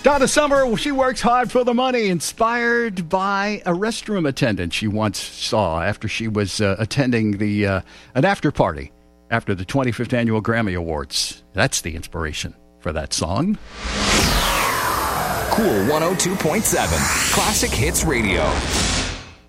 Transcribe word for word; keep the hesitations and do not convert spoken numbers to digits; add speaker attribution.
Speaker 1: Donna Summer, she works hard for the money, inspired by a restroom attendant she once saw after she was uh, attending the uh, an after party after the twenty-fifth Annual Grammy Awards. That's the inspiration for that song.
Speaker 2: Cool one oh two point seven, Classic Hits Radio.